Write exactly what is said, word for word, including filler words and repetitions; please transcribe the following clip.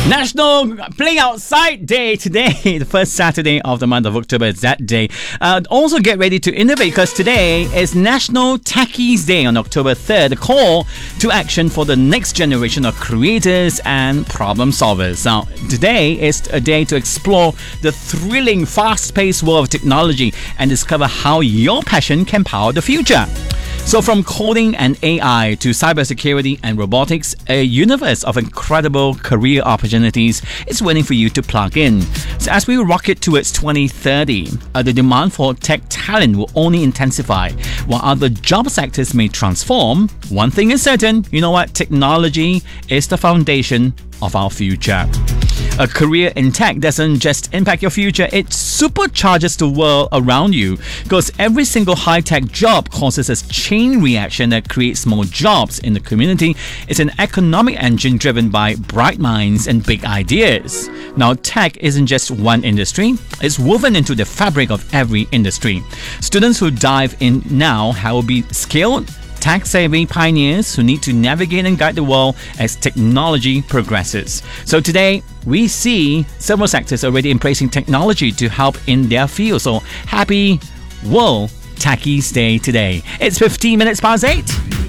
National Play Outside Day today, the first Saturday of the month of October is that day. Uh, also get ready to innovate because today is National Techies Day on October third, a call to action for the next generation of creators and problem solvers. Now, today is a day to explore the thrilling, fast-paced world of technology and discover how your passion can power the future. So from coding and A I to cybersecurity and robotics, a universe of incredible career opportunities is waiting for you to plug in. So as we rocket towards twenty thirty, uh, the demand for tech talent will only intensify. While other job sectors may transform, one thing is certain, you know what? Technology is the foundation of our future. A career in tech doesn't just impact your future, it supercharges the world around you, because every single high-tech job causes a chain reaction that creates more jobs in the community. It's an economic engine driven by bright minds and big ideas. Now, tech isn't just one industry, it's woven into the fabric of every industry. Students who dive in now will be skilled, tech-savvy pioneers who need to navigate and guide the world as technology progresses. So today, we see several sectors already embracing technology to help in their field. So happy World Techies Day today. It's fifteen minutes past eight.